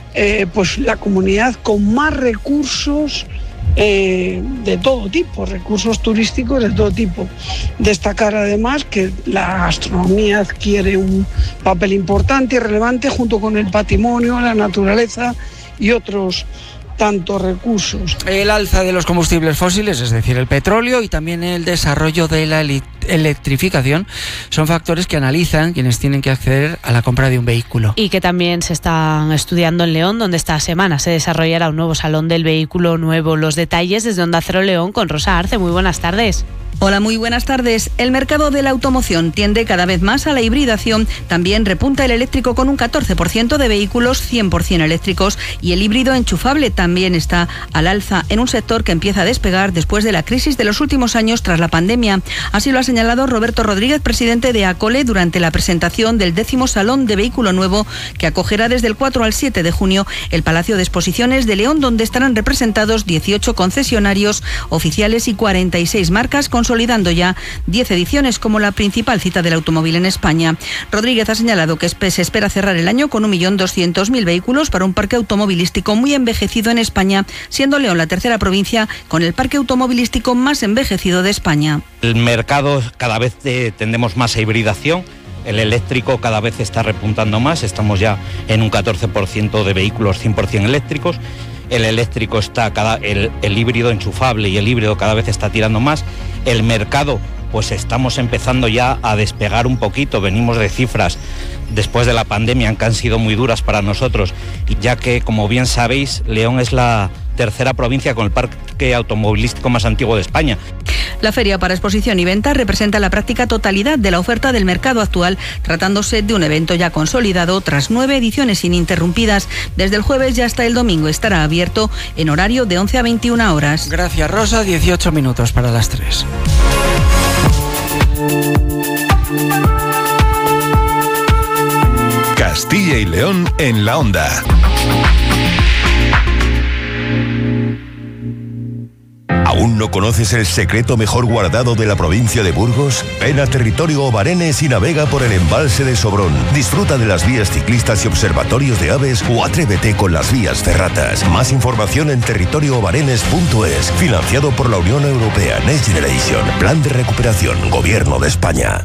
pues la comunidad con más recursos de todo tipo, recursos turísticos de todo tipo. Destacar además que la gastronomía adquiere un papel importante y relevante junto con el patrimonio, la naturaleza y otros tantos recursos. El alza de los combustibles fósiles, es decir, el petróleo, y también el desarrollo de la electrificación son factores que analizan quienes tienen que acceder a la compra de un vehículo. Y que también se están estudiando en León, donde esta semana se desarrollará un nuevo salón del vehículo nuevo. Los detalles desde Onda Cero León con Rosa Arce. Muy buenas tardes. Hola, muy buenas tardes. El mercado de la automoción tiende cada vez más a la hibridación. También repunta el eléctrico con un 14% de vehículos 100% eléctricos, y el híbrido enchufable también está al alza en un sector que empieza a despegar después de la crisis de los últimos años tras la pandemia. Así lo ha señalado Roberto Rodríguez, presidente de ACOLE, durante la presentación del 10º Salón de Vehículo Nuevo, que acogerá desde el 4 al 7 de junio el Palacio de Exposiciones de León, donde estarán representados 18 concesionarios oficiales y 46 marcas, consolidando ya 10 ediciones como la principal cita del automóvil en España. Rodríguez ha señalado que se espera cerrar el año con 1.200.000 vehículos para un parque automovilístico muy envejecido en España, siendo León la tercera provincia con el parque automovilístico más envejecido de España. El mercado cada vez tendemos más a hibridación. El eléctrico cada vez está repuntando más, estamos ya en un 14% de vehículos 100% eléctricos. El eléctrico está el híbrido enchufable y el híbrido cada vez está tirando más. El mercado, pues estamos empezando ya a despegar un poquito. Venimos de cifras después de la pandemia que han sido muy duras para nosotros, ya que, como bien sabéis, León es la tercera provincia con el parque automovilístico más antiguo de España. La Feria para Exposición y Venta representa la práctica totalidad de la oferta del mercado actual, tratándose de un evento ya consolidado tras 9 ediciones ininterrumpidas. Desde el jueves y hasta el domingo estará abierto en horario de 11 a 21 horas. Gracias, Rosa. 18 minutos para las 3. Castilla y León en la Onda. ¿Aún no conoces el secreto mejor guardado de la provincia de Burgos? Ven a Territorio Obarenes y navega por el embalse de Sobrón. Disfruta de las vías ciclistas y observatorios de aves o atrévete con las vías ferratas. Más información en territorioobarenes.es. Financiado por la Unión Europea Next Generation. Plan de recuperación. Gobierno de España.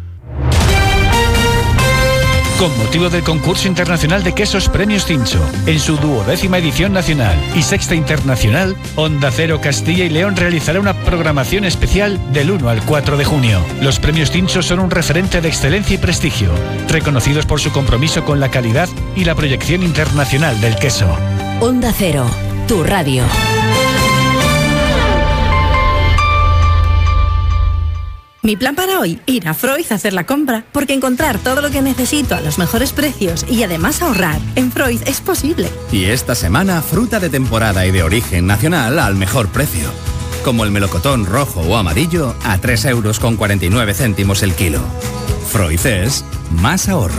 Con motivo del concurso internacional de quesos Premios Cincho, en su 12ª edición nacional y 6ª internacional, Onda Cero Castilla y León realizará una programación especial del 1 al 4 de junio. Los Premios Cincho son un referente de excelencia y prestigio, reconocidos por su compromiso con la calidad y la proyección internacional del queso. Onda Cero, tu radio. Mi plan para hoy, ir a Freud a hacer la compra, porque encontrar todo lo que necesito a los mejores precios y además ahorrar en Freud es posible. Y esta semana, fruta de temporada y de origen nacional al mejor precio. Como el melocotón rojo o amarillo a 3,49 € el kilo. Freud es más ahorro.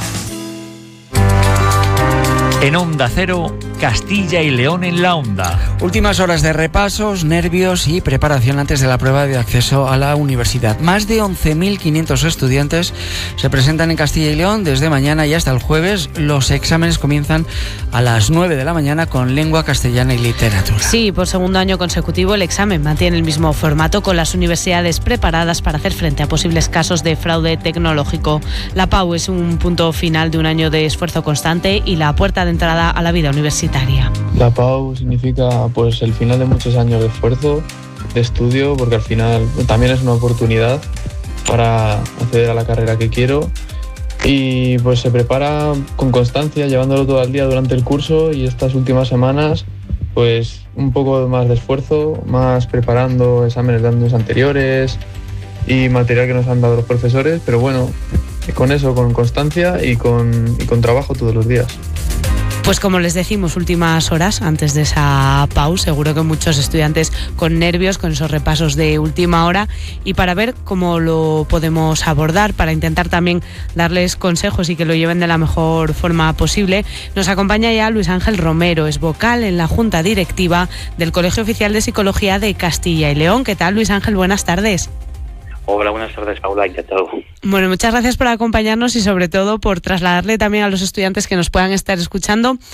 En Onda Cero, Castilla y León en la Onda. Últimas horas de repasos, nervios y preparación antes de la prueba de acceso a la universidad. Más de 11.500 estudiantes se presentan en Castilla y León desde mañana y hasta el jueves. Los exámenes comienzan a las 9 de la mañana con lengua castellana y literatura. Sí, por segundo año consecutivo el examen mantiene el mismo formato, con las universidades preparadas para hacer frente a posibles casos de fraude tecnológico. La PAU es un punto final de un año de esfuerzo constante y la puerta de entrada a la vida universitaria. La PAU significa pues el final de muchos años de esfuerzo, de estudio, porque al final también es una oportunidad para acceder a la carrera que quiero, y pues se prepara con constancia, llevándolo todo el día durante el curso, y estas últimas semanas pues un poco más de esfuerzo, más preparando exámenes de años anteriores y material que nos han dado los profesores, pero bueno, con eso, con constancia y con trabajo todos los días. Pues como les decimos, últimas horas antes de esa pausa, seguro que muchos estudiantes con nervios, con esos repasos de última hora, y para ver cómo lo podemos abordar, para intentar también darles consejos y que lo lleven de la mejor forma posible, nos acompaña ya Luis Ángel Romero, es vocal en la Junta Directiva del Colegio Oficial de Psicología de Castilla y León. ¿Qué tal, Luis Ángel? Buenas tardes. Hola, buenas tardes, Paula, encantado. Bueno, muchas gracias por acompañarnos y sobre todo por trasladarle también a los estudiantes que nos puedan estar escuchando